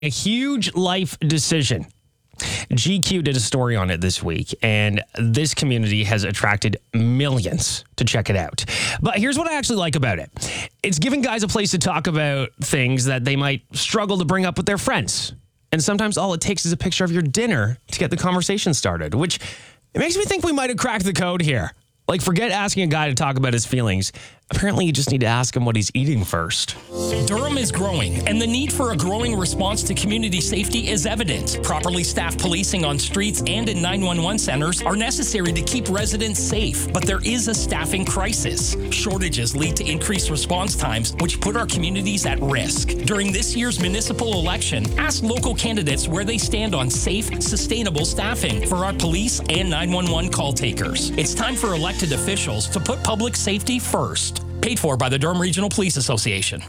A huge life decision. GQ did a story on it this week, and this community has attracted millions to check it out. But here's what I actually like about it. It's giving guys a place to talk about things that they might struggle to bring up with their friends. And sometimes all it takes is a picture of your dinner to get the conversation started, which it makes me think we might have cracked the code here. Like, forget asking a guy to talk about his feelings. Apparently, you just need to ask him what he's eating first. Durham is growing, and the need for a growing response to community safety is evident. Properly staffed policing on streets and in 911 centers are necessary to keep residents safe, but there is a staffing crisis. Shortages lead to increased response times, which put our communities at risk. During this year's municipal election, ask local candidates where they stand on safe, sustainable staffing for our police and 911 call takers. It's time for elected officials to put public safety first. Paid for by the Durham Regional Police Association.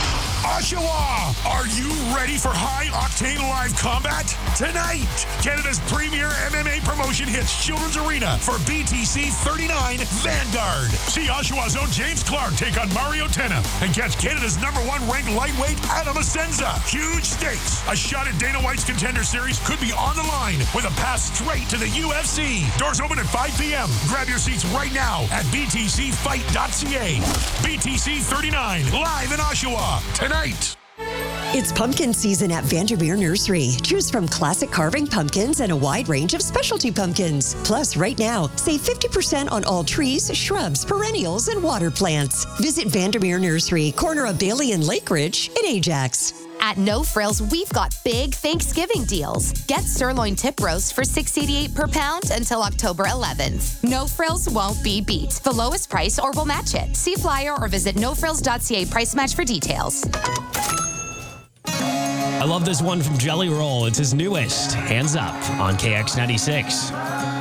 Oshawa, are you ready for high-octane live combat? Tonight, Canada's premier MMA promotion hits Children's Arena for BTC 39 Vanguard. See Oshawa's own James Clark take on Mario Tenna and catch Canada's #1 ranked lightweight Adam Asenza. Huge stakes. A shot at Dana White's Contender Series could be on the line with a pass straight to the UFC. Doors open at 5 p.m. Grab your seats right now at btcfight.ca. BTC 39 live in Oshawa tonight. It's pumpkin season at Vandermeer Nursery. Choose from classic carving pumpkins and a wide range of specialty pumpkins. Plus, right now, save 50% on all trees, shrubs, perennials, and water plants. Visit Vandermeer Nursery, corner of Bailey and Lake Ridge in Ajax. At No Frills, we've got big Thanksgiving deals. Get sirloin tip roast for $6.88 per pound until October 11th. No Frills won't be beat. The lowest price or we'll match it. See flyer or visit nofrills.ca price match for details. I love this one from Jelly Roll. It's his newest, Hands Up, on KX96.